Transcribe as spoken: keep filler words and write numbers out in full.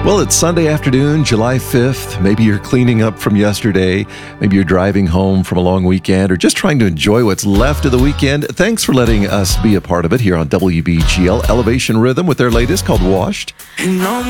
Well, it's Sunday afternoon, July fifth. Maybe you're cleaning up from yesterday. Maybe you're driving home from a long weekend or just trying to enjoy what's left of the weekend. Thanks for letting us be a part of it here on W B G L Elevation Rhythm with their latest called Washed. And no